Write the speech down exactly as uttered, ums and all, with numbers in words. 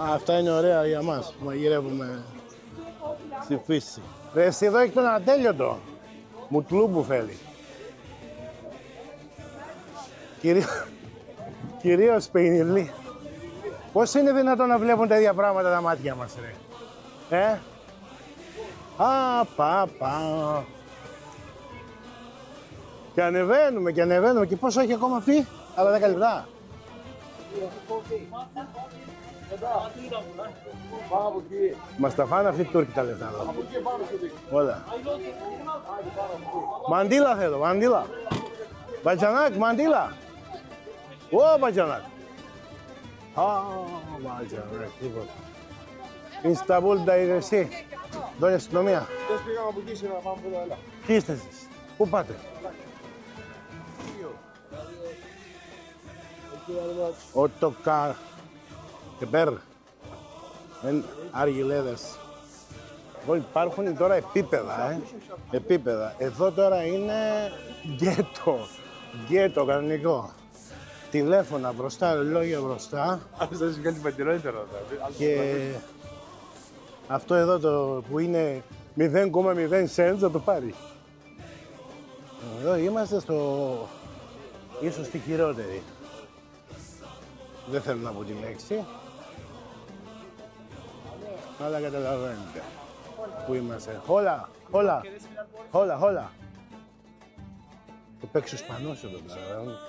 Α, αυτά είναι ωραία για μας που μαγειρεύουμε στη φύση. Ρε, εσύ εδώ έχει τον ατέλειωτο. Μουτλούμπου θέλει. Κυρίω... Κυρίως πενιλή. Πώς είναι δυνατόν να βλέπουν τα ίδια πράγματα τα μάτια μας, ρε. Ε. Α, πα, πα. Και ανεβαίνουμε και ανεβαίνουμε. Και πόσο έχει ακόμα αυτή? Άλλα δέκα λεπτά. Μας τα φάνε αυτοί οι Τούρκοι τα λεφτά. Όλα. Μαντίλα θέλω, μαντίλα. Μπατζανάκ, μαντίλα. Ω, μπατζανάκ. Α, μπατζανάκ, τίποτα. Ινσταμπούλ, νταϊρεσί. Εδώ είναι αστυνομία. Θες πήγαμε από εκεί σήμερα, πάμε εδώ, έλα. Ποιοι είστε εσείς? Πού πάτε? Οτοκα... Κεπέρ. Εν αργιλέδες. Υπάρχουν τώρα επίπεδα, ε. Επίπεδα. Εδώ τώρα είναι γκέτο. Γκέτο κανονικό. Τηλέφωνα μπροστά, λόγια μπροστά. Αυτό θα βγάλει πεντηρότερο. Και αυτό εδώ το που είναι μηδέν κόμμα μηδέν cents θα το πάρει. Εδώ είμαστε στο... ίσως τη χειρότερη. Δεν θέλω να πω τη λέξη. Αλλά καταλαβαίνετε που είμαστε. Χόλα, χόλα, χόλα, χόλα. Το παίξει ο Σπανός εδώ πέρα.